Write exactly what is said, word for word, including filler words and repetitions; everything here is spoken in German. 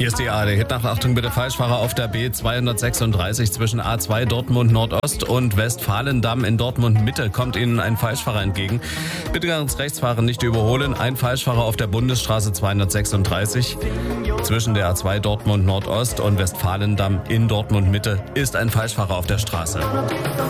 Hier ist die A R D Hitnacht. Achtung bitte, Falschfahrer auf der B zweihundertsechsunddreißig zwischen A zwei Dortmund Nordost und Westfalendamm in Dortmund Mitte kommt Ihnen ein Falschfahrer entgegen. Bitte ganz rechts fahren, nicht überholen. Ein Falschfahrer auf der Bundesstraße zweihundertsechsunddreißig zwischen der A zwei Dortmund Nordost und Westfalendamm in Dortmund Mitte ist ein Falschfahrer auf der Straße.